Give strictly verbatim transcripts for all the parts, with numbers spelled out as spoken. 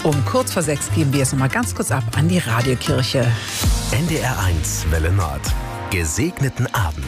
Um kurz vor sechs geben wir es nochmal ganz kurz ab an die Radiokirche. N D R eins Welle Nord. Gesegneten Abend.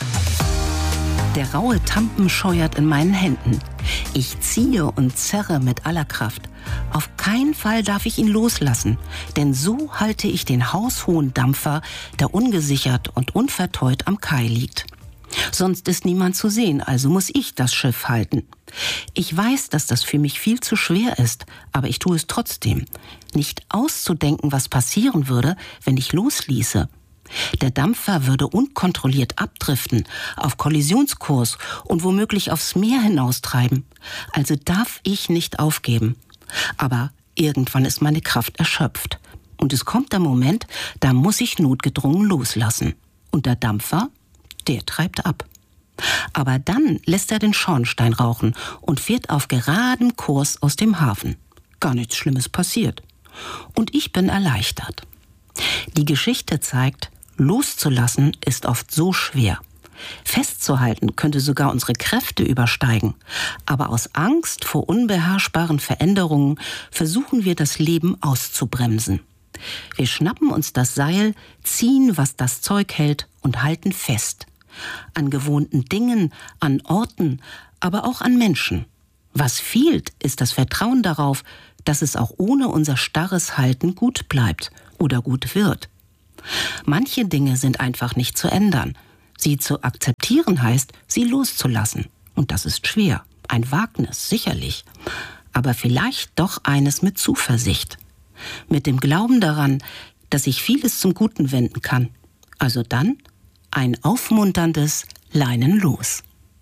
Der raue Tampen scheuert in meinen Händen. Ich ziehe und zerre mit aller Kraft. Auf keinen Fall darf ich ihn loslassen, denn so halte ich den haushohen Dampfer, der ungesichert und unverteut am Kai liegt. Sonst ist niemand zu sehen, also muss ich das Schiff halten. Ich weiß, dass das für mich viel zu schwer ist, aber ich tue es trotzdem. Nicht auszudenken, was passieren würde, wenn ich losließe. Der Dampfer würde unkontrolliert abdriften, auf Kollisionskurs und womöglich aufs Meer hinaustreiben. Also darf ich nicht aufgeben. Aber irgendwann ist meine Kraft erschöpft. Und es kommt der Moment, da muss ich notgedrungen loslassen. Und der Dampfer, der treibt ab. Aber dann lässt er den Schornstein rauchen und fährt auf geradem Kurs aus dem Hafen. Gar nichts Schlimmes passiert. Und ich bin erleichtert. Die Geschichte zeigt, loszulassen ist oft so schwer. Festzuhalten könnte sogar unsere Kräfte übersteigen. Aber aus Angst vor unbeherrschbaren Veränderungen versuchen wir, das Leben auszubremsen. Wir schnappen uns das Seil, ziehen, was das Zeug hält und halten fest. An gewohnten Dingen, an Orten, aber auch an Menschen. Was fehlt, ist das Vertrauen darauf, dass es auch ohne unser starres Halten gut bleibt oder gut wird. Manche Dinge sind einfach nicht zu ändern. Sie zu akzeptieren heißt, sie loszulassen. Und das ist schwer. Ein Wagnis, sicherlich. Aber vielleicht doch eines mit Zuversicht. Mit dem Glauben daran, dass sich vieles zum Guten wenden kann. Also dann ein aufmunterndes Leinen los.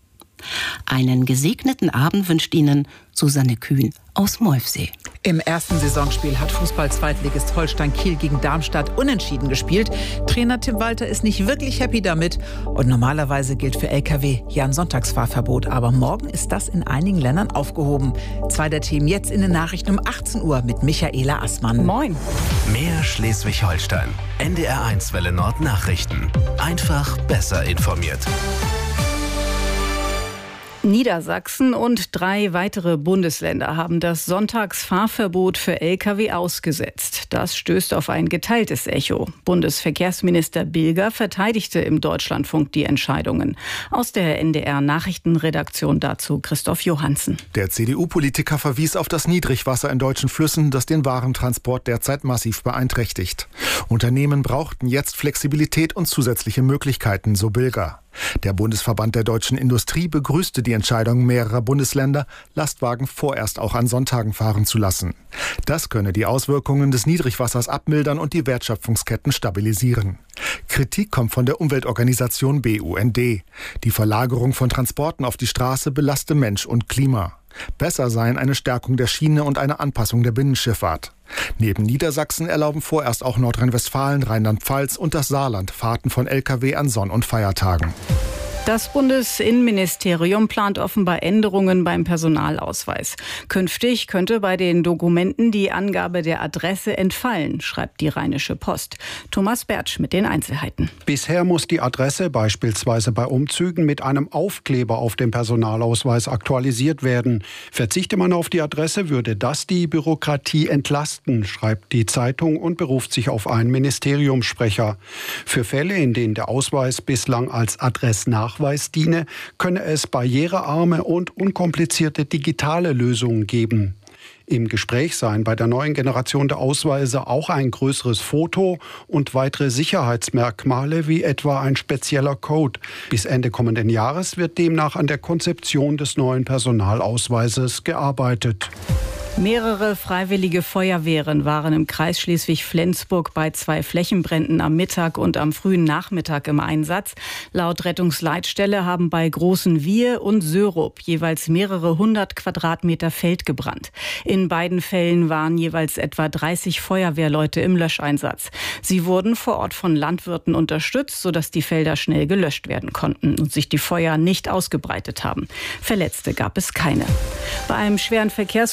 Einen gesegneten Abend wünscht Ihnen Susanne Kühn aus Molfsee. Im ersten Saisonspiel hat Fußball-Zweitligist Holstein Kiel gegen Darmstadt unentschieden gespielt. Trainer Tim Walter ist nicht wirklich happy damit. Und normalerweise gilt für L K W ja ein Sonntagsfahrverbot. Aber morgen ist das in einigen Ländern aufgehoben. Zwei der Themen jetzt in den Nachrichten um achtzehn Uhr mit Michaela Assmann. Moin. Mehr Schleswig-Holstein. N D R eins Welle Nord Nachrichten. Einfach besser informiert. Niedersachsen und drei weitere Bundesländer haben das Sonntagsfahrverbot für L K W ausgesetzt. Das stößt auf ein geteiltes Echo. Bundesverkehrsminister Bilger verteidigte im Deutschlandfunk die Entscheidungen. Aus der N D R-Nachrichtenredaktion dazu Christoph Johansen. Der C D U-Politiker verwies auf das Niedrigwasser in deutschen Flüssen, das den Warentransport derzeit massiv beeinträchtigt. Unternehmen brauchten jetzt Flexibilität und zusätzliche Möglichkeiten, so Bilger. Der Bundesverband der deutschen Industrie begrüßte die Entscheidung mehrerer Bundesländer, Lastwagen vorerst auch an Sonntagen fahren zu lassen. Das könne die Auswirkungen des Niedrigwassers abmildern und die Wertschöpfungsketten stabilisieren. Kritik kommt von der Umweltorganisation B U N D. Die Verlagerung von Transporten auf die Straße belaste Mensch und Klima. Besser seien eine Stärkung der Schiene und eine Anpassung der Binnenschifffahrt. Neben Niedersachsen erlauben vorerst auch Nordrhein-Westfalen, Rheinland-Pfalz und das Saarland Fahrten von L K W an Sonn- und Feiertagen. Das Bundesinnenministerium plant offenbar Änderungen beim Personalausweis. Künftig könnte bei den Dokumenten die Angabe der Adresse entfallen, schreibt die Rheinische Post. Thomas Bertsch mit den Einzelheiten. Bisher muss die Adresse beispielsweise bei Umzügen mit einem Aufkleber auf dem Personalausweis aktualisiert werden. Verzichte man auf die Adresse, würde das die Bürokratie entlasten, schreibt die Zeitung und beruft sich auf einen Ministeriumssprecher. Für Fälle, in denen der Ausweis bislang als Adressnachweis diene, könne es barrierearme und unkomplizierte digitale Lösungen geben. Im Gespräch seien bei der neuen Generation der Ausweise auch ein größeres Foto und weitere Sicherheitsmerkmale wie etwa ein spezieller Code. Bis Ende kommenden Jahres wird demnach an der Konzeption des neuen Personalausweises gearbeitet. Mehrere freiwillige Feuerwehren waren im Kreis Schleswig-Flensburg bei zwei Flächenbränden am Mittag und am frühen Nachmittag im Einsatz. Laut Rettungsleitstelle haben bei Großen Wiehe und Sörup jeweils mehrere hundert Quadratmeter Feld gebrannt. In beiden Fällen waren jeweils etwa dreißig Feuerwehrleute im Löscheinsatz. Sie wurden vor Ort von Landwirten unterstützt, sodass die Felder schnell gelöscht werden konnten und sich die Feuer nicht ausgebreitet haben. Verletzte gab es keine. Bei einem schweren Verkehrsunfall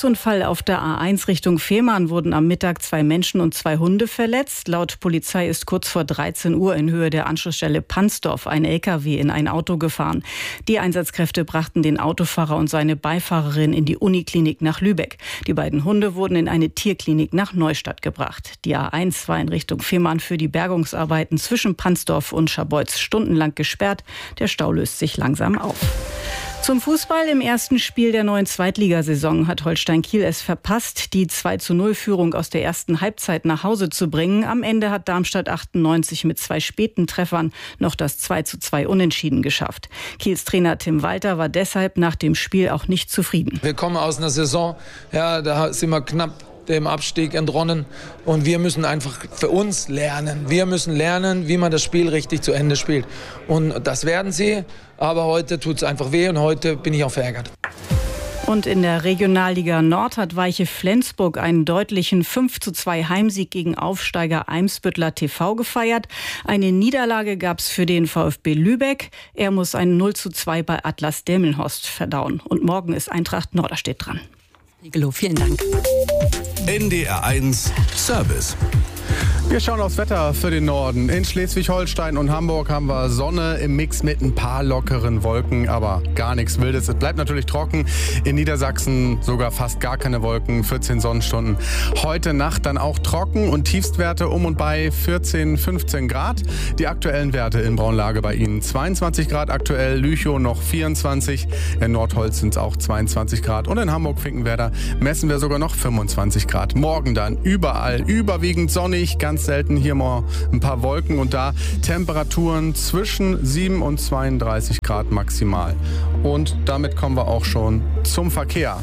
auf der A eins Richtung Fehmarn wurden am Mittag zwei Menschen und zwei Hunde verletzt. Laut Polizei ist kurz vor dreizehn Uhr in Höhe der Anschlussstelle Pansdorf ein L K W in ein Auto gefahren. Die Einsatzkräfte brachten den Autofahrer und seine Beifahrerin in die Uniklinik nach Lübeck. Die beiden Hunde wurden in eine Tierklinik nach Neustadt gebracht. Die A eins war in Richtung Fehmarn für die Bergungsarbeiten zwischen Pansdorf und Scharbeutz stundenlang gesperrt. Der Stau löst sich langsam auf. Zum Fußball: Im ersten Spiel der neuen Zweitligasaison hat Holstein Kiel es verpasst, die zwei zu null Führung aus der ersten Halbzeit nach Hause zu bringen. Am Ende hat Darmstadt achtundneunzig mit zwei späten Treffern noch das zwei zu zwei Unentschieden geschafft. Kiels Trainer Tim Walter war deshalb nach dem Spiel auch nicht zufrieden. Wir kommen aus einer Saison, ja, da sind wir knapp dem Abstieg entronnen und wir müssen einfach für uns lernen. Wir müssen lernen, wie man das Spiel richtig zu Ende spielt. Und das werden sie, aber heute tut es einfach weh und heute bin ich auch verärgert. Und in der Regionalliga Nord hat Weiche Flensburg einen deutlichen fünf zu zwei Heimsieg gegen Aufsteiger Eimsbüttler T V gefeiert. Eine Niederlage gab es für den VfB Lübeck. Er muss ein null zu zwei bei Atlas Delmenhorst verdauen. Und morgen ist Eintracht Norderstedt dran. Rigelow, vielen Dank. N D R eins Service. Wir schauen aufs Wetter für den Norden. In Schleswig-Holstein und Hamburg haben wir Sonne im Mix mit ein paar lockeren Wolken, aber gar nichts Wildes. Es bleibt natürlich trocken. In Niedersachsen sogar fast gar keine Wolken, vierzehn Sonnenstunden. Heute Nacht dann auch trocken und Tiefstwerte um und bei vierzehn, fünfzehn Grad. Die aktuellen Werte in Braunlage bei Ihnen zweiundzwanzig Grad aktuell, Lüchow noch vierundzwanzig, in Nordholz sind es auch zweiundzwanzig Grad und in Hamburg-Finkenwerder messen wir sogar noch fünfundzwanzig Grad. Morgen dann überall überwiegend sonnig, ganz selten hier mal ein paar Wolken und da Temperaturen zwischen sieben und zweiunddreißig Grad maximal. Und damit kommen wir auch schon zum Verkehr.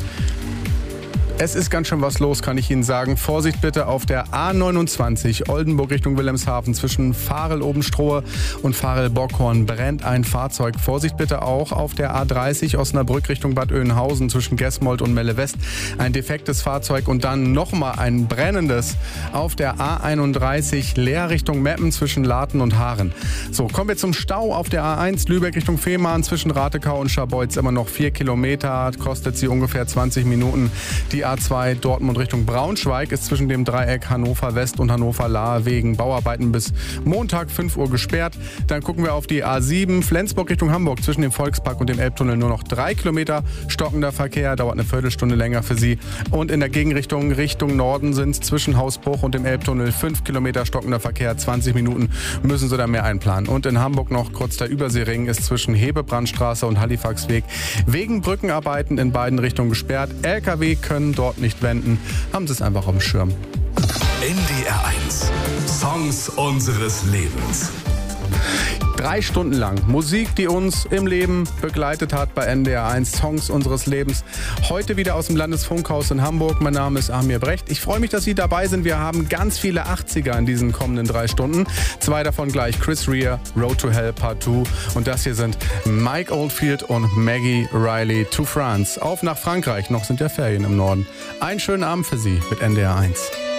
Es ist ganz schön was los, kann ich Ihnen sagen. Vorsicht bitte auf der A neunundzwanzig Oldenburg Richtung Wilhelmshaven zwischen Varel-Obenstrohe und Varel-Bockhorn brennt ein Fahrzeug. Vorsicht bitte auch auf der A dreißig Osnabrück Richtung Bad Oeynhausen zwischen Gesmold und Melle West. Ein defektes Fahrzeug und dann nochmal ein brennendes auf der A einunddreißig Leer Richtung Meppen zwischen Laten und Haaren. So, kommen wir zum Stau auf der A eins Lübeck Richtung Fehmarn zwischen Ratekau und Scharbeutz. Immer noch vier Kilometer, kostet sie ungefähr zwanzig Minuten. Die A zwei Dortmund Richtung Braunschweig ist zwischen dem Dreieck Hannover West und Hannover Lahr wegen Bauarbeiten bis Montag fünf Uhr gesperrt. Dann gucken wir auf die A sieben Flensburg Richtung Hamburg zwischen dem Volkspark und dem Elbtunnel nur noch drei Kilometer. Stockender Verkehr, dauert eine Viertelstunde länger für Sie. Und in der Gegenrichtung Richtung Norden sind es zwischen Hausbruch und dem Elbtunnel fünf Kilometer stockender Verkehr, zwanzig Minuten müssen Sie da mehr einplanen. Und in Hamburg noch kurz der Überseering ist zwischen Hebebrandstraße und Halifaxweg wegen Brückenarbeiten in beiden Richtungen gesperrt. L K W können dort nicht wenden, haben Sie es einfach auf dem Schirm. N D R eins. Songs unseres Lebens. Drei Stunden lang Musik, die uns im Leben begleitet hat bei N D R eins, Songs unseres Lebens. Heute wieder aus dem Landesfunkhaus in Hamburg. Mein Name ist Amir Brecht. Ich freue mich, dass Sie dabei sind. Wir haben ganz viele achtziger in diesen kommenden drei Stunden. Zwei davon gleich Chris Rea, Road to Hell Part zwei. Und das hier sind Mike Oldfield und Maggie Riley to France. Auf nach Frankreich, noch sind ja Ferien im Norden. Einen schönen Abend für Sie mit N D R eins.